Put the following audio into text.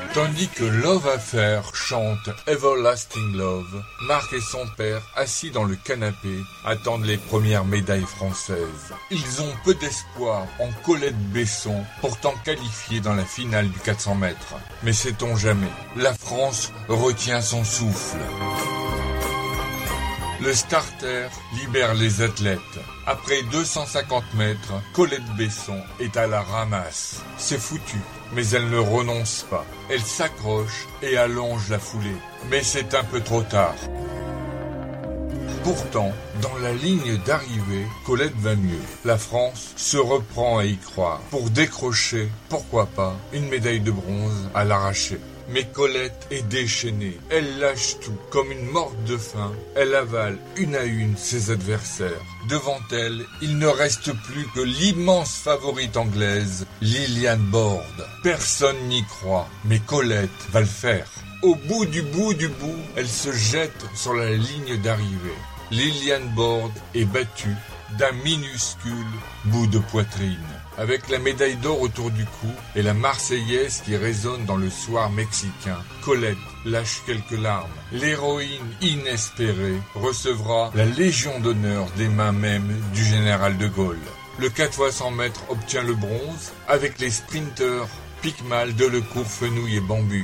Tandis que Love Affair chante Everlasting Love, Marc et son père, assis dans le canapé, attendent les premières médailles françaises. Ils ont peu d'espoir en Colette Besson, pourtant qualifiée dans la finale du 400 mètres. Mais sait-on jamais, la France retient son souffle. Le starter libère les athlètes. Après 250 mètres, Colette Besson est à la ramasse. C'est foutu, mais elle ne renonce pas. Elle s'accroche et allonge la foulée. Mais c'est un peu trop tard. Pourtant, dans la ligne d'arrivée, Colette va mieux. La France se reprend à y croire pour décrocher, pourquoi pas, une médaille de bronze à l'arraché. Mais Colette est déchaînée, elle lâche tout, comme une morte de faim, elle avale une à une ses adversaires. Devant elle, il ne reste plus que l'immense favorite anglaise, Liliane Bord. Personne n'y croit, mais Colette va le faire. Au bout, elle se jette sur la ligne d'arrivée. Liliane Bord est battue d'un minuscule bout de poitrine. Avec la médaille d'or autour du cou et la Marseillaise qui résonne dans le soir mexicain, Colette lâche quelques larmes. L'héroïne inespérée recevra la Légion d'honneur des mains même du général de Gaulle. Le 4x100 mètres obtient le bronze avec les sprinteurs Picmal, Delecourt, Fenouil et Bambu.